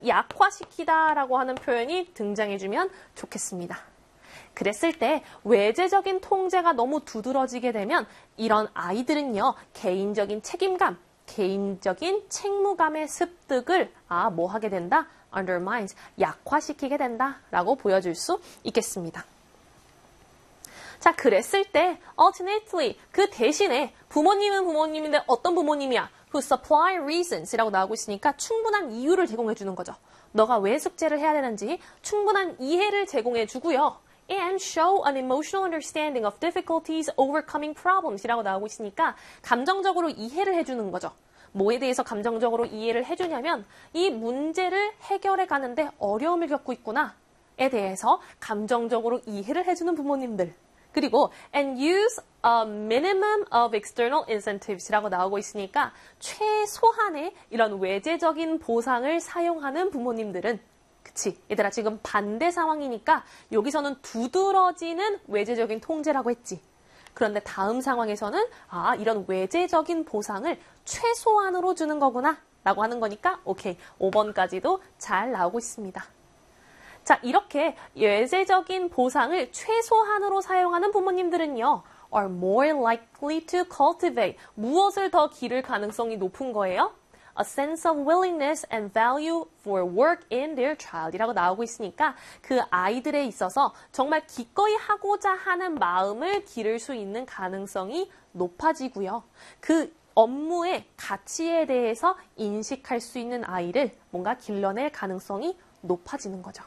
약화시키다라고 하는 표현이 등장해주면 좋겠습니다. 그랬을 때 외제적인 통제가 너무 두드러지게 되면 이런 아이들은요, 개인적인 책임감, 개인적인 책무감의 습득을 뭐 하게 된다? undermines, 약화시키게 된다라고 보여줄 수 있겠습니다. 자, 그랬을 때 alternately, 그 대신에 부모님은 부모님인데 어떤 부모님이야? who supply reasons이라고 나오고 있으니까 충분한 이유를 제공해 주는 거죠. 너가 왜 숙제를 해야 되는지 충분한 이해를 제공해 주고요. and show an emotional understanding of difficulties overcoming problems 이라고 나오고 있으니까 감정적으로 이해를 해주는 거죠. 뭐에 대해서 감정적으로 이해를 해주냐면 이 문제를 해결해 가는데 어려움을 겪고 있구나에 대해서 감정적으로 이해를 해주는 부모님들. 그리고 and use a minimum of external incentives라고 나오고 있으니까 최소한의 이런 외제적인 보상을 사용하는 부모님들은 그치, 얘들아 지금 반대 상황이니까 여기서는 두드러지는 외제적인 통제라고 했지. 그런데 다음 상황에서는 이런 외제적인 보상을 최소한으로 주는 거구나 라고 하는 거니까 오케이, 5번까지도 잘 나오고 있습니다. 자, 이렇게 외제적인 보상을 최소한으로 사용하는 부모님들은요, are more likely to cultivate, 무엇을 더 기를 가능성이 높은 거예요? A sense of willingness and value for work in their child 이라고 나오고 있으니까 그 아이들에 있어서 정말 기꺼이 하고자 하는 마음을 기를 수 있는 가능성이 높아지고요. 그 업무의 가치에 대해서 인식할 수 있는 아이를 뭔가 길러낼 가능성이 높아지는 거죠.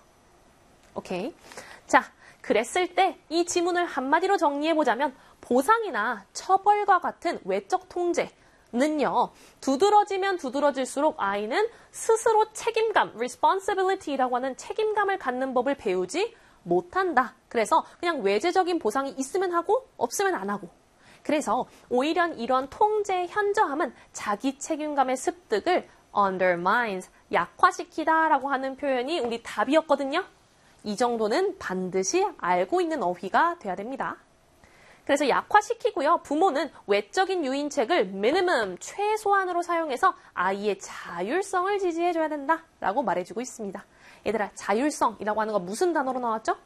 오케이. 자, 그랬을 때 이 지문을 한마디로 정리해보자면 보상이나 처벌과 같은 외적 통제는요, 두드러지면 두드러질수록 아이는 스스로 책임감, responsibility라고 하는 책임감을 갖는 법을 배우지 못한다. 그래서 그냥 외제적인 보상이 있으면 하고 없으면 안 하고. 그래서 오히려 이런 통제의 현저함은 자기 책임감의 습득을 undermines, 약화시키다라고 하는 표현이 우리 답이었거든요. 이 정도는 반드시 알고 있는 어휘가 돼야 됩니다. 그래서 약화시키고요. 부모는 외적인 유인책을 minimum, 최소한으로 사용해서 아이의 자율성을 지지해줘야 된다라고 말해주고 있습니다. 얘들아, 자율성이라고 하는 거 무슨 단어로 나왔죠?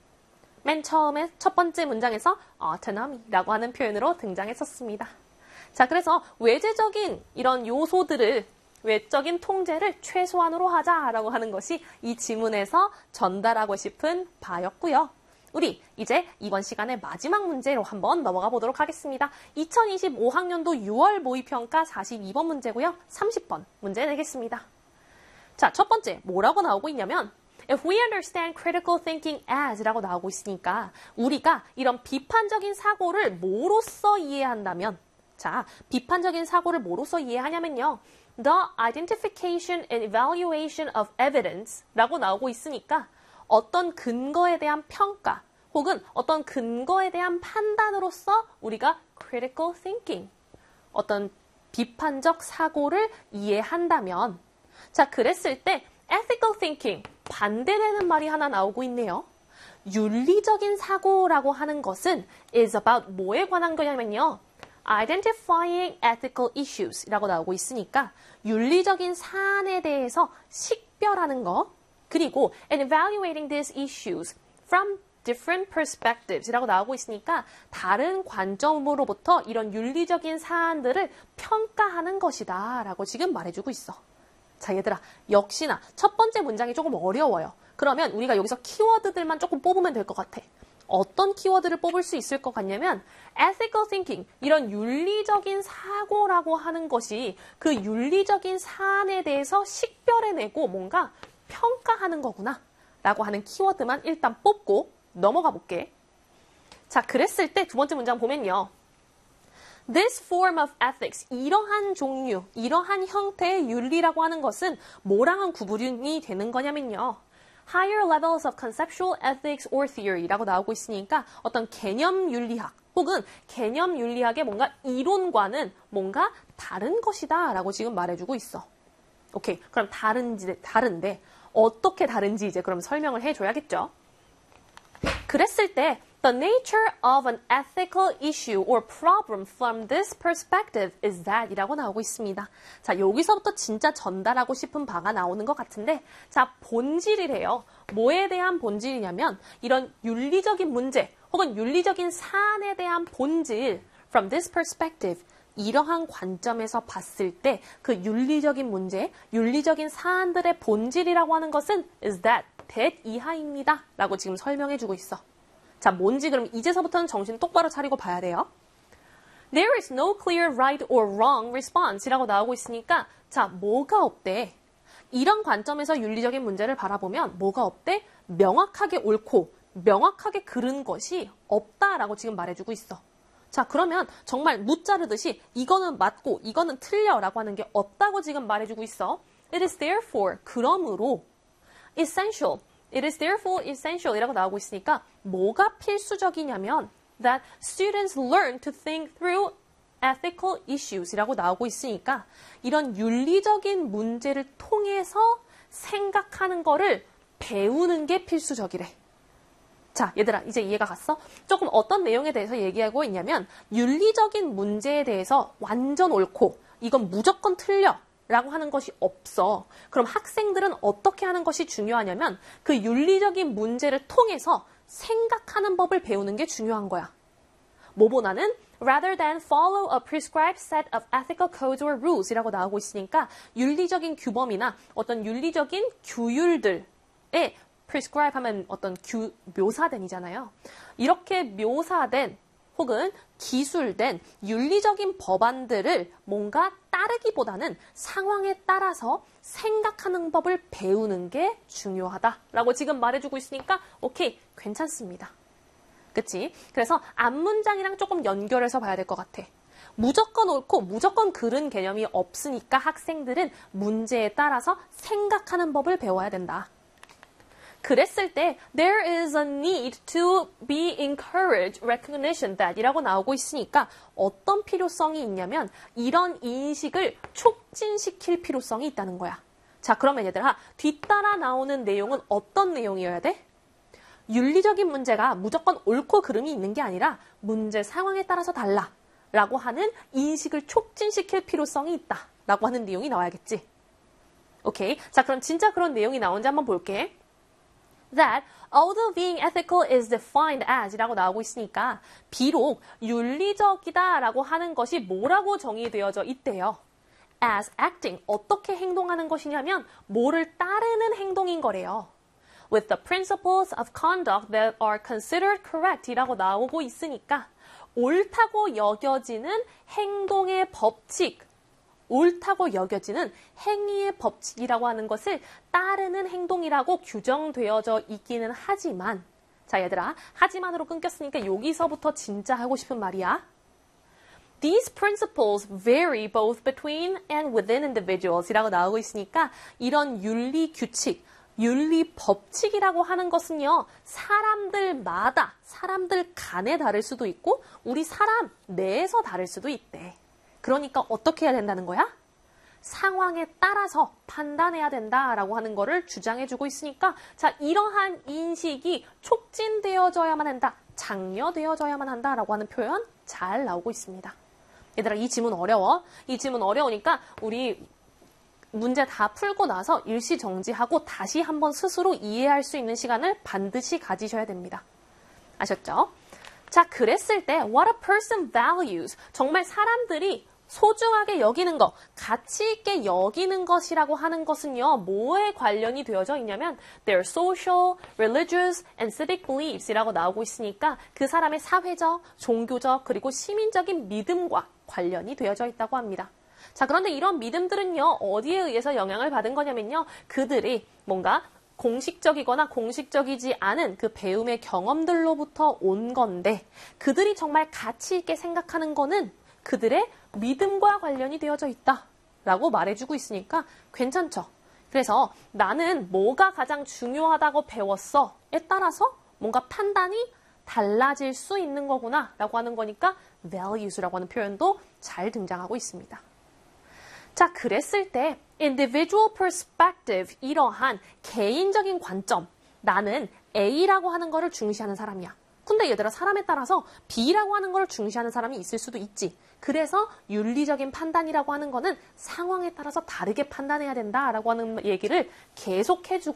맨 처음에 첫 번째 문장에서 autonomy라고 하는 표현으로 등장했었습니다. 자, 그래서 외제적인 이런 요소들을 외적인 통제를 최소한으로 하자라고 하는 것이 이 지문에서 전달하고 싶은 바였고요. 우리 이제 이번 시간의 마지막 문제로 한번 넘어가 보도록 하겠습니다. 2025학년도 6월 모의평가 42번 문제고요. 30번 문제 내겠습니다. 자, 첫 번째 뭐라고 나오고 있냐면 If we understand critical thinking as 라고 나오고 있으니까 우리가 이런 비판적인 사고를 뭐로써 이해한다면 자, 비판적인 사고를 뭐로써 이해하냐면요. The identification and evaluation of evidence 라고 나오고 있으니까 어떤 근거에 대한 평가 혹은 어떤 근거에 대한 판단으로서 우리가 critical thinking, 어떤 비판적 사고를 이해한다면 자, 그랬을 때 ethical thinking, 반대되는 말이 하나 나오고 있네요. 윤리적인 사고라고 하는 것은 is about 뭐에 관한 거냐면요. identifying ethical issues 라고 나오고 있으니까 윤리적인 사안에 대해서 식별하는 거 그리고 and evaluating these issues from different perspectives 라고 나오고 있으니까 다른 관점으로부터 이런 윤리적인 사안들을 평가하는 것이다 라고 지금 말해주고 있어. 자, 얘들아, 역시나 첫 번째 문장이 조금 어려워요. 그러면 우리가 여기서 키워드들만 조금 뽑으면 될 것 같아. 어떤 키워드를 뽑을 수 있을 것 같냐면 ethical thinking, 이런 윤리적인 사고라고 하는 것이 그 윤리적인 사안에 대해서 식별해내고 뭔가 평가하는 거구나 라고 하는 키워드만 일단 뽑고 넘어가 볼게. 자, 그랬을 때 두 번째 문장 보면요. This form of ethics, 이러한 종류, 이러한 형태의 윤리라고 하는 것은 뭐랑은 구분이 되는 거냐면요. Higher levels of conceptual ethics or theory라고 나오고 있으니까 어떤 개념 윤리학 혹은 개념 윤리학의 뭔가 이론과는 뭔가 다른 것이다 라고 지금 말해주고 있어. 오케이, 그럼 다른데 어떻게 다른지 이제 그럼 설명을 해줘야겠죠. 그랬을 때 The nature of an ethical issue or problem from this perspective is that 이라고 나오고 있습니다. 자, 여기서부터 진짜 전달하고 싶은 바가 나오는 것 같은데, 자, 본질이래요. 뭐에 대한 본질이냐면, 이런 윤리적인 문제, 혹은 윤리적인 사안에 대한 본질, from this perspective, 이러한 관점에서 봤을 때 그 윤리적인 문제, 윤리적인 사안들의 본질이라고 하는 것은 is that 이하입니다. 라고 지금 설명해주고 있어. 자, 뭔지 그럼 이제서부터는 정신 똑바로 차리고 봐야 돼요. There is no clear right or wrong response 이라고 나오고 있으니까 자, 뭐가 없대? 이런 관점에서 윤리적인 문제를 바라보면 뭐가 없대? 명확하게 옳고 명확하게 그른 것이 없다라고 지금 말해주고 있어. 자, 그러면 정말 무자르듯이 이거는 맞고 이거는 틀려라고 하는 게 없다고 지금 말해주고 있어. It is therefore, 그러므로 essential, it is therefore essential 이라고 나오고 있으니까 뭐가 필수적이냐면 that students learn to think through ethical issues 이라고 나오고 있으니까 이런 윤리적인 문제를 통해서 생각하는 거를 배우는 게 필수적이래. 자, 얘들아, 이제 이해가 갔어? 조금 어떤 내용에 대해서 얘기하고 있냐면 윤리적인 문제에 대해서 완전 옳고 이건 무조건 틀려 라고 하는 것이 없어. 그럼 학생들은 어떻게 하는 것이 중요하냐면 그 윤리적인 문제를 통해서 생각하는 법을 배우는 게 중요한 거야. 뭐보다는 rather than follow a prescribed set of ethical codes or rules 이라고 나오고 있으니까 윤리적인 규범이나 어떤 윤리적인 규율들에 prescribe 하면 어떤 묘사된이잖아요. 이렇게 묘사된 혹은 기술된 윤리적인 법안들을 뭔가 따르기보다는 상황에 따라서 생각하는 법을 배우는 게 중요하다라고 지금 말해주고 있으니까 오케이, 괜찮습니다. 그치? 그래서 앞문장이랑 조금 연결해서 봐야 될 것 같아. 무조건 옳고 무조건 그른 개념이 없으니까 학생들은 문제에 따라서 생각하는 법을 배워야 된다. 그랬을 때 there is a need to be encouraged recognition that 이라고 나오고 있으니까 어떤 필요성이 있냐면 이런 인식을 촉진시킬 필요성이 있다는 거야. 자, 그러면 얘들아, 뒤따라 나오는 내용은 어떤 내용이어야 돼? 윤리적인 문제가 무조건 옳고 그름이 있는 게 아니라 문제 상황에 따라서 달라 라고 하는 인식을 촉진시킬 필요성이 있다 라고 하는 내용이 나와야겠지. 오케이, 자, 그럼 진짜 그런 내용이 나온지 한번 볼게. That although being ethical is defined as 이라고 나오고 있으니까 비록 윤리적이다 라고 하는 것이 뭐라고 정의되어져 있대요. As acting, 어떻게 행동하는 것이냐면 뭐를 따르는 행동인 거래요. With the principles of conduct that are considered correct 이라고 나오고 있으니까 옳다고 여겨지는 행동의 법칙, 옳다고 여겨지는 행위의 법칙이라고 하는 것을 따르는 행동이라고 규정되어져 있기는 하지만 자, 얘들아, 하지만으로 끊겼으니까 여기서부터 진짜 하고 싶은 말이야. These principles vary both between and within individuals 이라고 나오고 있으니까 이런 윤리 규칙, 윤리 법칙이라고 하는 것은요, 사람들마다, 사람들 간에 다를 수도 있고 우리 사람 내에서 다를 수도 있대. 그러니까 어떻게 해야 된다는 거야? 상황에 따라서 판단해야 된다라고 하는 거를 주장해주고 있으니까 자, 이러한 인식이 촉진되어져야만 한다, 장려되어져야만 한다라고 하는 표현 잘 나오고 있습니다. 얘들아, 이 지문 어려워? 이 지문 어려우니까 우리 문제 다 풀고 나서 일시 정지하고 다시 한번 스스로 이해할 수 있는 시간을 반드시 가지셔야 됩니다. 아셨죠? 자, 그랬을 때 what a person values, 정말 사람들이 소중하게 여기는 것, 가치 있게 여기는 것이라고 하는 것은요, 뭐에 관련이 되어져 있냐면 their social, religious, and civic beliefs 이라고 나오고 있으니까 그 사람의 사회적, 종교적, 그리고 시민적인 믿음과 관련이 되어져 있다고 합니다. 자, 그런데 이런 믿음들은요, 어디에 의해서 영향을 받은 거냐면요, 그들이 뭔가 공식적이거나 공식적이지 않은 그 배움의 경험들로부터 온 건데 그들이 정말 가치 있게 생각하는 거는 그들의 믿음과 관련이 되어져 있다라고 말해주고 있으니까 괜찮죠. 그래서 나는 뭐가 가장 중요하다고 배웠어에 따라서 뭔가 판단이 달라질 수 있는 거구나 라고 하는 거니까 values라고 하는 표현도 잘 등장하고 있습니다. 자, 그랬을 때 individual perspective, 이러한 개인적인 관점, 나는 A라고 하는 거를 중시하는 사람이야. 근데 얘들아, 사람에 따라서 B라고 하는 걸 중시하는 사람이 있을 수도 있지. 그래서 윤리적인 판단이라고 하는 거는 상황에 따라서 다르게 판단해야 된다라고 하는 얘기를 계속 해주고